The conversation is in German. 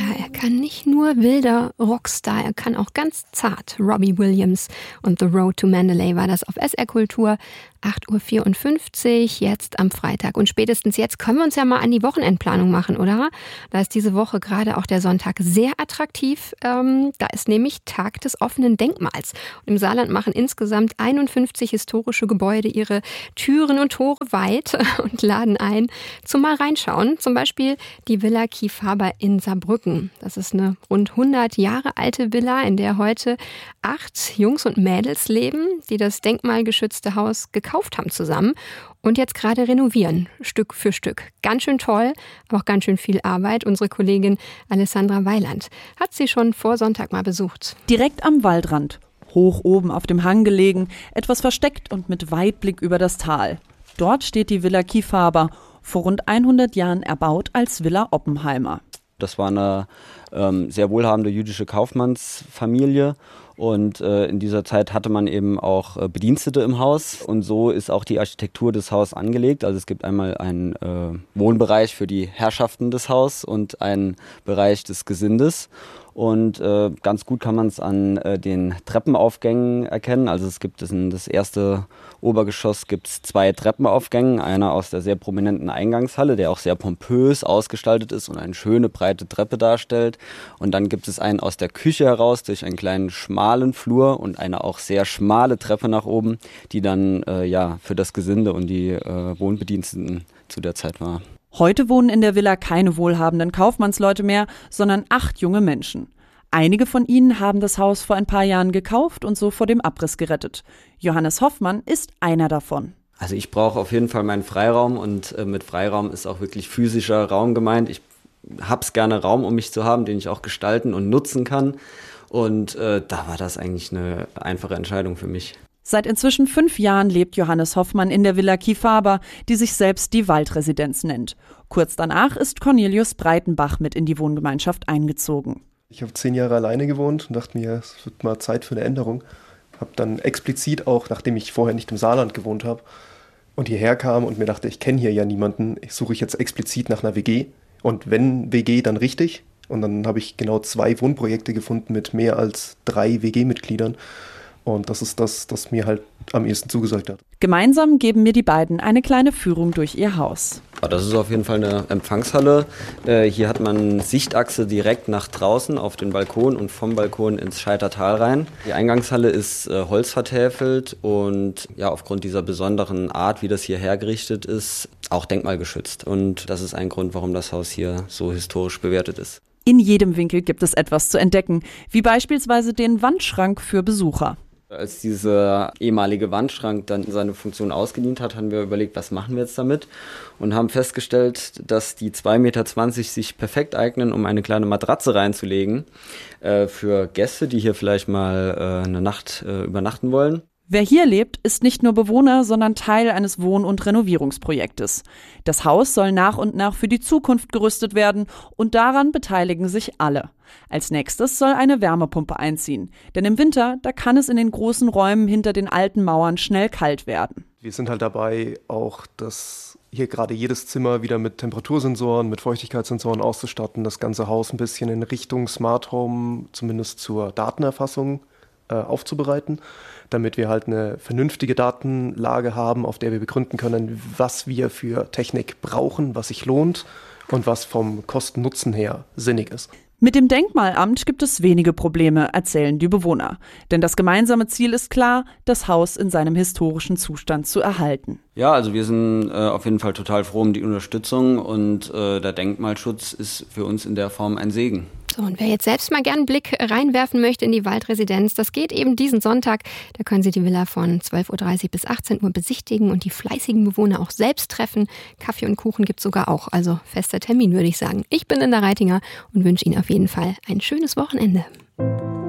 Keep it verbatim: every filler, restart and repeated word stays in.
er kann nicht nur wilder Rockstar, er kann auch ganz zart. Robbie Williams und The Road to Mandalay war das auf S R Kultur. acht Uhr vierundfünfzig, jetzt am Freitag. Und spätestens jetzt können wir uns ja mal an die Wochenendplanung machen, oder? Da ist diese Woche gerade auch der Sonntag sehr attraktiv. Ähm, da ist nämlich Tag des offenen Denkmals. Und im Saarland machen insgesamt einundfünfzig historische Gebäude ihre Türen und Tore weit und laden ein zum mal reinschauen. Zum Beispiel die Villa Kiefaber in Saarbrücken. Das ist eine rund hundert Jahre alte Villa, in der heute acht Jungs und Mädels leben, die das denkmalgeschützte Haus gekauft haben zusammen und jetzt gerade renovieren, Stück für Stück. Ganz schön toll, aber auch ganz schön viel Arbeit. Unsere Kollegin Alessandra Weiland hat sie schon vor Sonntag mal besucht. Direkt am Waldrand, hoch oben auf dem Hang gelegen, etwas versteckt und mit Weitblick über das Tal. Dort steht die Villa Kiefaber, vor rund hundert Jahren erbaut als Villa Oppenheimer. Das war eine ähm, sehr wohlhabende jüdische Kaufmannsfamilie und äh, in dieser Zeit hatte man eben auch äh, Bedienstete im Haus und so ist auch die Architektur des Hauses angelegt. Also es gibt einmal einen äh, Wohnbereich für die Herrschaften des Hauses und einen Bereich des Gesindes. Und äh, ganz gut kann man es an äh, den Treppenaufgängen erkennen. Also es gibt es in das erste Obergeschoss gibt es zwei Treppenaufgänge. Einer aus der sehr prominenten Eingangshalle, der auch sehr pompös ausgestaltet ist und eine schöne breite Treppe darstellt. Und dann gibt es einen aus der Küche heraus durch einen kleinen schmalen Flur und eine auch sehr schmale Treppe nach oben, die dann äh, ja für das Gesinde und die äh, Wohnbediensteten zu der Zeit war. Heute wohnen in der Villa keine wohlhabenden Kaufmannsleute mehr, sondern acht junge Menschen. Einige von ihnen haben das Haus vor ein paar Jahren gekauft und so vor dem Abriss gerettet. Johannes Hoffmann ist einer davon. Also ich brauche auf jeden Fall meinen Freiraum und äh, mit Freiraum ist auch wirklich physischer Raum gemeint. Ich hab's gerne Raum, um mich zu haben, den ich auch gestalten und nutzen kann. Und äh, da war das eigentlich eine einfache Entscheidung für mich. Seit inzwischen fünf Jahren lebt Johannes Hoffmann in der Villa Kiefaber, die sich selbst die Waldresidenz nennt. Kurz danach ist Cornelius Breitenbach mit in die Wohngemeinschaft eingezogen. Ich habe zehn Jahre alleine gewohnt und dachte mir, es wird mal Zeit für eine Änderung. Habe dann explizit auch, nachdem ich vorher nicht im Saarland gewohnt habe und hierher kam und mir dachte, ich kenne hier ja niemanden, ich suche ich jetzt explizit nach einer W G. Und wenn W G, dann richtig. Und dann habe ich genau zwei Wohnprojekte gefunden mit mehr als drei W G-Mitgliedern. Und das ist das, das mir halt am ehesten zugesagt hat. Gemeinsam geben mir die beiden eine kleine Führung durch ihr Haus. Das ist auf jeden Fall eine Empfangshalle. Hier hat man Sichtachse direkt nach draußen auf den Balkon und vom Balkon ins Scheitertal rein. Die Eingangshalle ist holzvertäfelt und ja, aufgrund dieser besonderen Art, wie das hier hergerichtet ist, auch denkmalgeschützt. Und das ist ein Grund, warum das Haus hier so historisch bewertet ist. In jedem Winkel gibt es etwas zu entdecken, wie beispielsweise den Wandschrank für Besucher. Als dieser ehemalige Wandschrank dann seine Funktion ausgedient hat, haben wir überlegt, was machen wir jetzt damit? Und haben festgestellt, dass die zwei Meter zwanzig sich perfekt eignen, um eine kleine Matratze reinzulegen äh, für Gäste, die hier vielleicht mal äh, eine Nacht äh, übernachten wollen. Wer hier lebt, ist nicht nur Bewohner, sondern Teil eines Wohn- und Renovierungsprojektes. Das Haus soll nach und nach für die Zukunft gerüstet werden und daran beteiligen sich alle. Als nächstes soll eine Wärmepumpe einziehen, denn im Winter, da kann es in den großen Räumen hinter den alten Mauern schnell kalt werden. Wir sind halt dabei, auch das hier gerade jedes Zimmer wieder mit Temperatursensoren, mit Feuchtigkeitssensoren auszustatten, das ganze Haus ein bisschen in Richtung Smart Home, zumindest zur Datenerfassung, äh, aufzubereiten, damit wir halt eine vernünftige Datenlage haben, auf der wir begründen können, was wir für Technik brauchen, was sich lohnt und was vom Kosten-Nutzen her sinnig ist. Mit dem Denkmalamt gibt es wenige Probleme, erzählen die Bewohner. Denn das gemeinsame Ziel ist klar, das Haus in seinem historischen Zustand zu erhalten. Ja, also wir sind äh, auf jeden Fall total froh um die Unterstützung und äh, der Denkmalschutz ist für uns in der Form ein Segen. So, und wer jetzt selbst mal gern einen Blick reinwerfen möchte in die Waldresidenz, das geht eben diesen Sonntag. Da können Sie die Villa von zwölf Uhr dreißig bis achtzehn Uhr besichtigen und die fleißigen Bewohner auch selbst treffen. Kaffee und Kuchen gibt's sogar auch, also fester Termin, würde ich sagen. Ich bin Linda Reitinger und wünsche Ihnen auf jeden Fall ein schönes Wochenende.